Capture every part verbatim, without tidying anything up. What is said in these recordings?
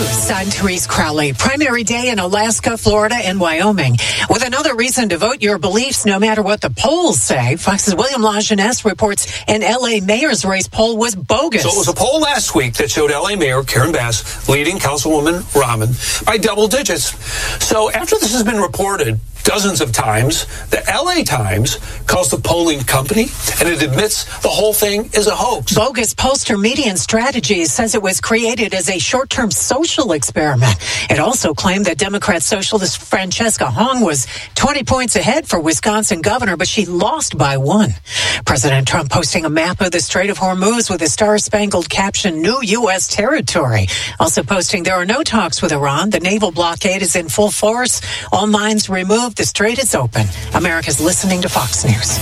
News. I'm Therese Crowley. Primary day in Alaska, Florida, and Wyoming. With another reason to vote your beliefs no matter what the polls say, Fox's William Lajeunesse reports an L A mayor's race poll was bogus. So it was a poll last week that showed L A Mayor Karen Bass leading Councilwoman Rahman by double digits. So after this has been reported dozens of times, the L A Times calls the polling company, and it admits the whole thing is a hoax. Bogus pollster Median Strategies says it was created as a short-term social experiment. It also claimed that Democrat socialist Francesca Hong was twenty points ahead for Wisconsin governor, but she lost by one. President Trump posting a map of the Strait of Hormuz with a star-spangled caption, "New U S territory." Also posting there are no talks with Iran. The naval blockade is in full force. All mines removed. The strait is open. America's listening to Fox News.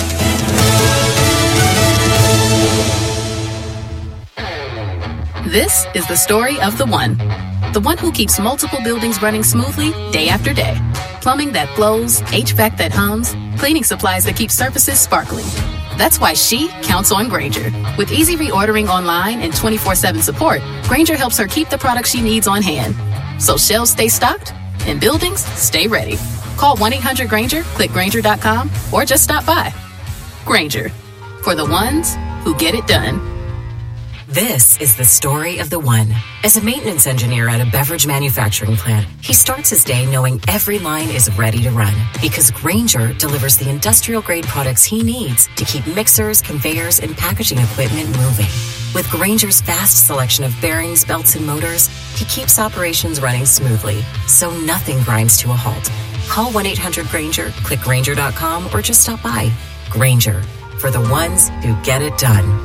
This is the story of the one. The one who keeps multiple buildings running smoothly day after day. Plumbing that flows, H V A C that hums, cleaning supplies that keep surfaces sparkling. That's why she counts on Grainger. With easy reordering online and twenty-four seven support, Grainger helps her keep the products she needs on hand. So shelves stay stocked and buildings stay ready. Call one eight hundred Grainger, click Grainger dot com, or just stop by. Grainger, for the ones who get it done. This is the story of the one. As a maintenance engineer at a beverage manufacturing plant, he starts his day knowing every line is ready to run because Grainger delivers the industrial-grade products he needs to keep mixers, conveyors, and packaging equipment moving. With Grainger's vast selection of bearings, belts, and motors, he keeps operations running smoothly, so nothing grinds to a halt. Call one eight hundred Grainger, click Grainger dot com, or just stop by. Grainger, for the ones who get it done.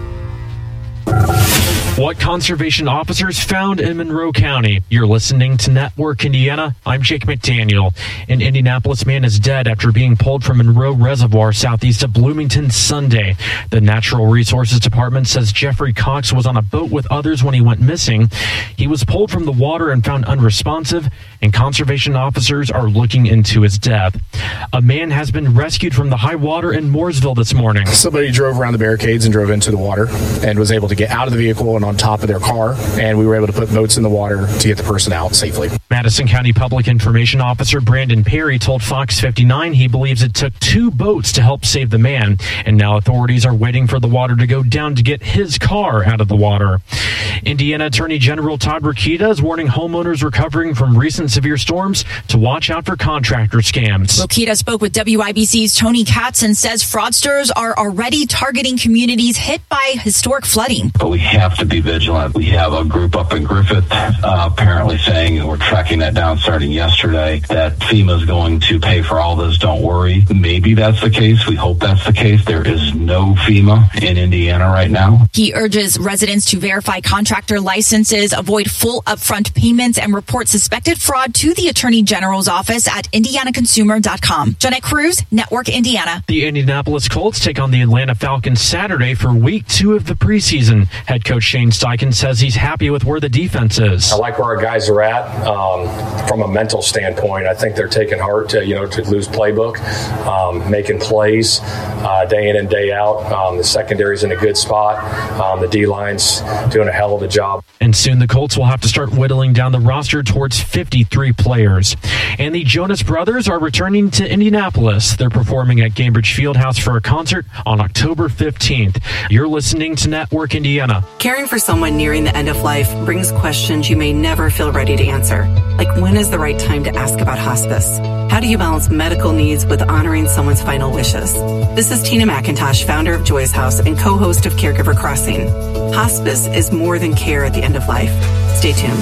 What conservation officers found in Monroe County. You're listening to Network Indiana. I'm Jake McDaniel. An Indianapolis man is dead after being pulled from Monroe Reservoir southeast of Bloomington Sunday. The Natural Resources Department says Jeffrey Cox was on a boat with others when he went missing. He was pulled from the water and found unresponsive, and conservation officers are looking into his death. A man has been rescued from the high water in Mooresville this morning. Somebody drove around the barricades and drove into the water and was able to get out of the vehicle and on top of their car, and we were able to put boats in the water to get the person out safely. Madison County Public Information Officer Brandon Perry told Fox fifty-nine he believes it took two boats to help save the man, and now authorities are waiting for the water to go down to get his car out of the water. Indiana Attorney General Todd Rokita is warning homeowners recovering from recent severe storms to watch out for contractor scams. Rokita spoke with W I B C's Tony Katz and says fraudsters are already targeting communities hit by historic flooding. But we have to be vigilant. We have a group up in Griffith uh, apparently saying, we're tracking that down starting yesterday, that FEMA is going to pay for all this. Don't worry. Maybe that's the case. We hope that's the case. There is no FEMA in Indiana right now. He urges residents to verify contractor licenses, avoid full upfront payments, and report suspected fraud to the Attorney General's office at indiana consumer dot com. Jeanette Cruz, Network Indiana. The Indianapolis Colts take on the Atlanta Falcons Saturday for week two of the preseason. Head coach Shane Steichen says he's happy with where the defense is. I like where our guys are at um, from a mental standpoint. I think they're taking heart to, you know, to lose playbook, um, making plays uh, day in and day out. Um, the secondary's in a good spot. Um, the D-line's doing a hell of a job. And soon the Colts will have to start whittling down the roster towards fifty-three players. And the Jonas Brothers are returning to Indianapolis. They're performing at Gainbridge Fieldhouse for a concert on October fifteenth. You're listening to Network Indiana. Caring for someone nearing the end of life brings questions you may never feel ready to answer. Like, when is the right time to ask about hospice? How do you balance medical needs with honoring someone's final wishes? This is Tina McIntosh, founder of Joy's House and co-host of Caregiver Crossing. Hospice is more than care at the end of life. Stay tuned.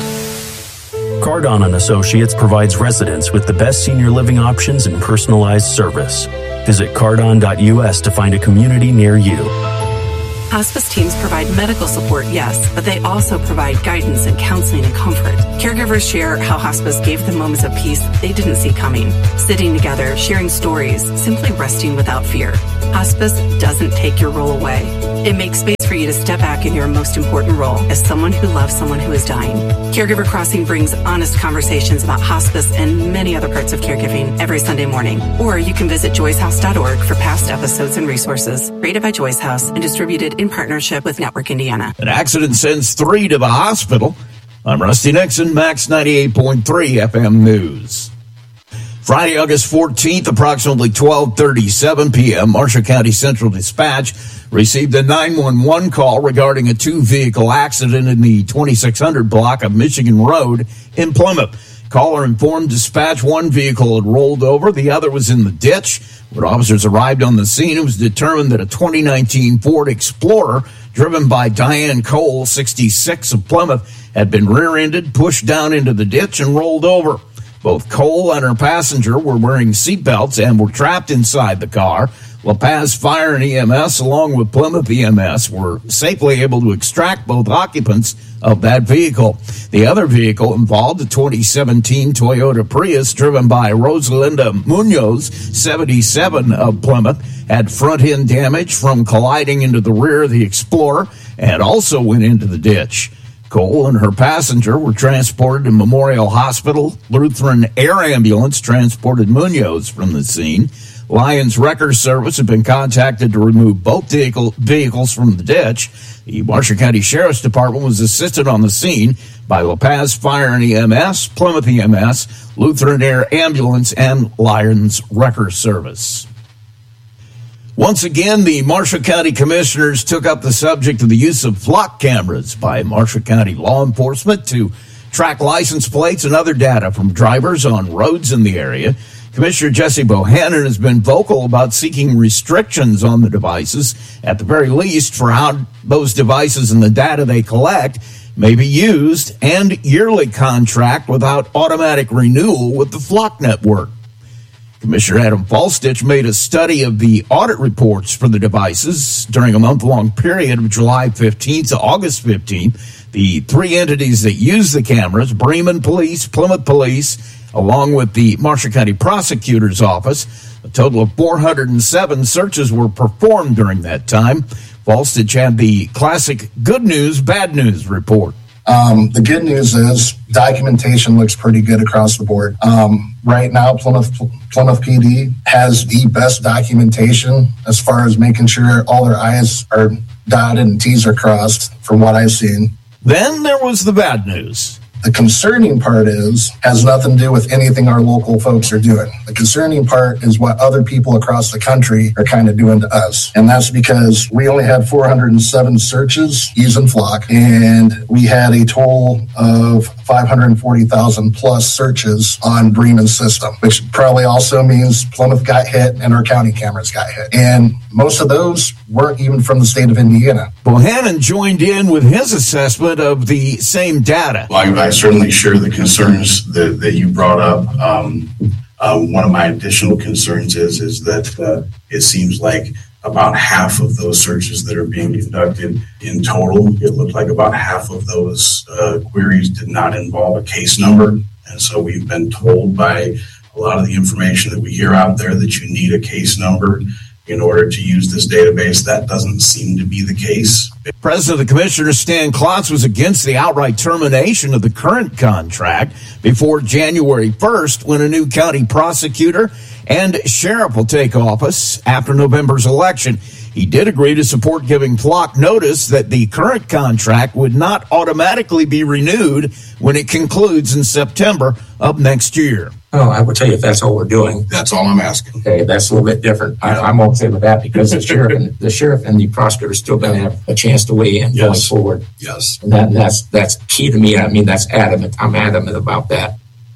Cardon and Associates provides residents with the best senior living options and personalized service. Visit cardon dot U S to find a community near you. Hospice teams provide medical support, yes, but they also provide guidance and counseling and comfort. Caregivers share how hospice gave them moments of peace they didn't see coming. Sitting together, sharing stories, simply resting without fear. Hospice doesn't take your role away. It makes space for you to step back in your most important role as someone who loves someone who is dying. Caregiver Crossing brings honest conversations about hospice and many other parts of caregiving every Sunday morning. Or you can visit joys house dot org for past episodes and resources. Rated by Joy's House and distributed in partnership with Network Indiana. An accident sends three to the hospital. I'm Rusty Nixon, Max ninety-eight point three F M News. Friday, August fourteenth, approximately twelve thirty-seven p.m., Marshall County Central Dispatch received a nine one one call regarding a two-vehicle accident in the twenty-six hundred block of Michigan Road in Plymouth. Caller informed dispatch one vehicle had rolled over, the other was in the ditch. When officers arrived on the scene, it was determined that a twenty nineteen Ford Explorer, driven by Diane Cole, sixty-six, of Plymouth, had been rear-ended, pushed down into the ditch, and rolled over. Both Cole and her passenger were wearing seatbelts and were trapped inside the car. La Paz Fire and E M S, along with Plymouth E M S, were safely able to extract both occupants of that vehicle. The other vehicle involved, a twenty seventeen Toyota Prius driven by Rosalinda Munoz, seventy-seven, of Plymouth, had front-end damage from colliding into the rear of the Explorer and also went into the ditch. Cole and her passenger were transported to Memorial Hospital. Lutheran Air Ambulance transported Munoz from the scene. Lions Wrecker Service had been contacted to remove both vehicle, vehicles from the ditch. The Marshall County Sheriff's Department was assisted on the scene by La Paz Fire and E M S, Plymouth E M S, Lutheran Air Ambulance, and Lions Wrecker Service. Once again, the Marshall County Commissioners took up the subject of the use of flock cameras by Marshall County law enforcement to track license plates and other data from drivers on roads in the area. Commissioner Jesse Bohannon has been vocal about seeking restrictions on the devices, at the very least, for how those devices and the data they collect may be used, and yearly contract without automatic renewal with the flock network. Commissioner Adam Falstich made a study of the audit reports for the devices during a month-long period of July fifteenth to August fifteenth. The three entities that use the cameras, Bremen Police, Plymouth Police, along with the Marshall County Prosecutor's Office, a total of four hundred seven searches were performed during that time. Falstich had the classic good news, bad news report. Um, the good news is documentation looks pretty good across the board. Um, right now, Plymouth Plymouth P D has the best documentation as far as making sure all their I's are dotted and T's are crossed, from what I've seen. Then there was the bad news. The concerning part is, has nothing to do with anything our local folks are doing. The concerning part is what other people across the country are kind of doing to us. And that's because we only had four hundred seven searches using Flock, and we had a total of five hundred forty thousand plus searches on Bremen's system, which probably also means Plymouth got hit and our county cameras got hit. And most of those weren't even from the state of Indiana. Bohannon joined in with his assessment of the same data. Well, I, I certainly share the concerns that, that you brought up. Um, uh, one of my additional concerns is, is that uh, it seems like about half of those searches that are being conducted in total, it looked like about half of those uh, queries did not involve a case number. And so we've been told by a lot of the information that we hear out there that you need a case number in order to use this database. That doesn't seem to be the case. President of the Commissioners, Stan Klotz, was against the outright termination of the current contract before January first, when a new county prosecutor and sheriff will take office after November's election. He did agree to support giving Flock notice that the current contract would not automatically be renewed when it concludes in September of next year. Oh, I will tell you if that's all we're doing. That's all I'm asking. Okay, that's a little bit different. I, I'm okay with that because the sheriff and the sheriff and the prosecutor are still going to have a chance to weigh in yes. going forward. Yes, and that, that's that's key to me. I mean, that's adamant. I'm adamant about that.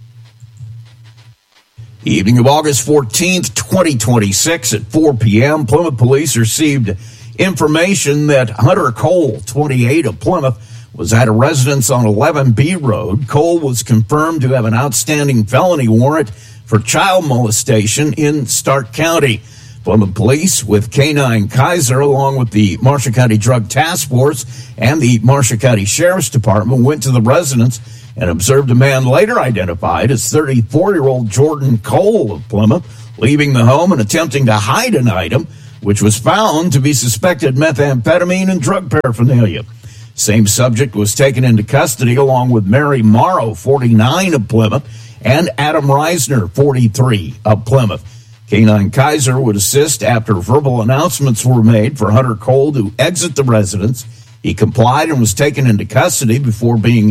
Evening of August fourteenth, twenty twenty-six at four p.m., Plymouth Police received information that Hunter Cole, twenty-eight, of Plymouth, was at a residence on eleven B Road. Cole was confirmed to have an outstanding felony warrant for child molestation in Stark County. Plymouth Police, with K nine Kaiser, along with the Marshall County Drug Task Force and the Marshall County Sheriff's Department, went to the residence and observed a man later identified as thirty-four-year-old Jordan Cole of Plymouth leaving the home and attempting to hide an item, which was found to be suspected methamphetamine and drug paraphernalia. Same subject was taken into custody along with Mary Morrow, forty-nine, of Plymouth, and Adam Reisner, forty-three, of Plymouth. K nine Kaiser would assist after verbal announcements were made for Hunter Cole to exit the residence. He complied and was taken into custody before being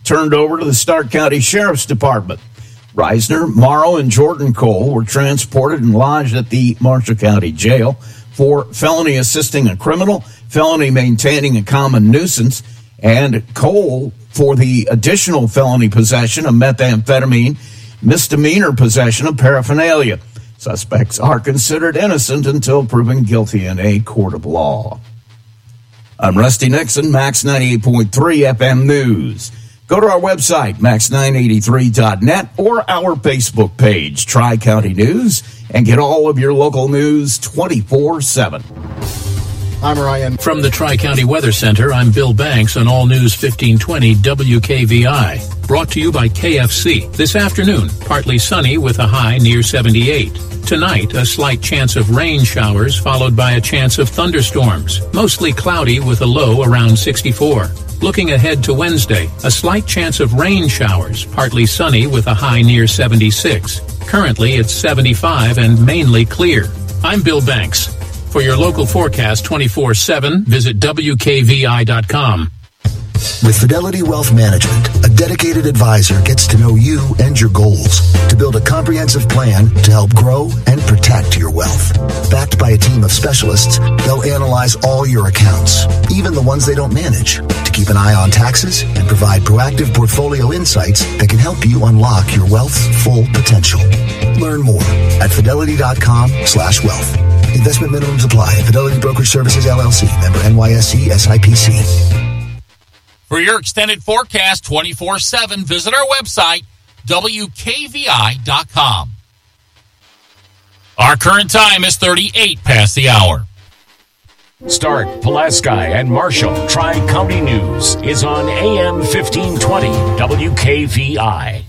turned over to the Stark County Sheriff's Department. Reisner, Morrow, and Jordan Cole were transported and lodged at the Marshall County Jail for felony assisting a criminal, felony maintaining a common nuisance, and Cole for the additional felony possession of methamphetamine, misdemeanor possession of paraphernalia. Suspects are considered innocent until proven guilty in a court of law. I'm Rusty Nixon, Max ninety-eight point three F M News. Go to our website, max nine eighty-three dot net, or our Facebook page, Tri-County News, and get all of your local news twenty-four seven. I'm Ryan. From the Tri-County Weather Center, I'm Bill Banks on All News fifteen twenty W K V I. Brought to you by K F C. This afternoon, partly sunny with a high near seventy-eight. Tonight, a slight chance of rain showers followed by a chance of thunderstorms. Mostly cloudy with a low around sixty-four. Looking ahead to Wednesday, a slight chance of rain showers, partly sunny with a high near seventy-six. Currently, it's seventy-five and mainly clear. I'm Bill Banks. For your local forecast twenty-four seven, visit W K V I dot com. With Fidelity Wealth Management, a dedicated advisor gets to know you and your goals to build a comprehensive plan to help grow and protect your wealth. Backed by a team of specialists, they'll analyze all your accounts, even the ones they don't manage, to keep an eye on taxes and provide proactive portfolio insights that can help you unlock your wealth's full potential. Learn more at fidelity.com slash wealth. Investment minimums apply. Fidelity Brokerage Services, L L C. Member N Y S E, S I P C. For your extended forecast twenty-four seven, visit our website, W K V I dot com. Our current time is thirty-eight past the hour. Stark, Pulaski, and Marshall Tri-County News is on A M fifteen twenty W K V I.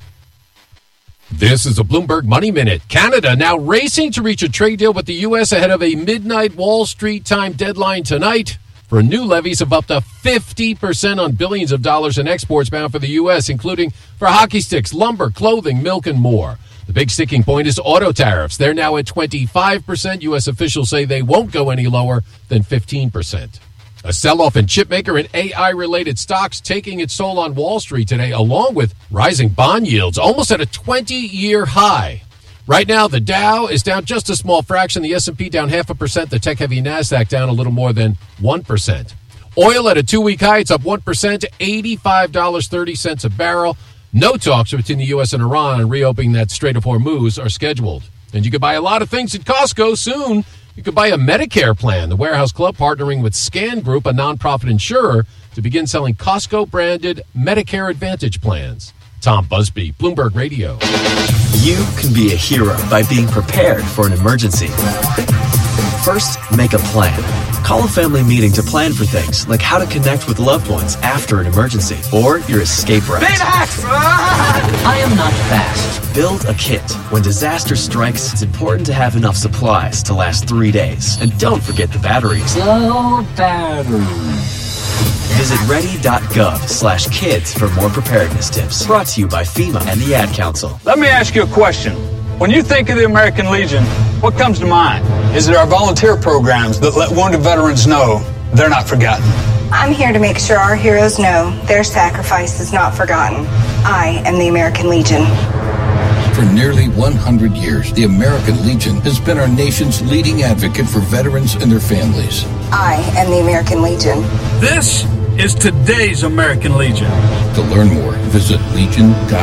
This is a Bloomberg Money Minute. Canada now racing to reach a trade deal with the U S ahead of a midnight Wall Street time deadline tonight for new levies of up to fifty percent on billions of dollars in exports bound for the U S, including for hockey sticks, lumber, clothing, milk, and more. The big sticking point is auto tariffs. They're now at twenty-five percent. U S officials say they won't go any lower than fifteen percent. A sell-off in chipmaker and A I-related stocks taking its toll on Wall Street today, along with rising bond yields, almost at a twenty-year high. Right now, the Dow is down just a small fraction. The S and P down half a percent. The tech-heavy NASDAQ down a little more than one percent. Oil at a two-week high. It's up one percent to eighty-five dollars and thirty cents a barrel. No talks between the U S and Iran on reopening that Strait of Hormuz are scheduled. And you can buy a lot of things at Costco soon. You could buy a Medicare plan. The Warehouse Club partnering with Scan Group, a nonprofit insurer, to begin selling Costco-branded Medicare Advantage plans. Tom Busby, Bloomberg Radio. You can be a hero by being prepared for an emergency. First, make a plan. Call a family meeting to plan for things like how to connect with loved ones after an emergency or your escape route. I am not fast. Build a kit. When disaster strikes, it's important to have enough supplies to last three days. And don't forget the batteries. Low battery. Visit ready.gov slash kids for more preparedness tips. Brought to you by FEMA and the Ad Council. Let me ask you a question. When you think of the American Legion, what comes to mind? Is it our volunteer programs that let wounded veterans know they're not forgotten? I'm here to make sure our heroes know their sacrifice is not forgotten. I am the American Legion. For nearly one hundred years, the American Legion has been our nation's leading advocate for veterans and their families. I am the American Legion. This is today's American Legion. To learn more, visit legion dot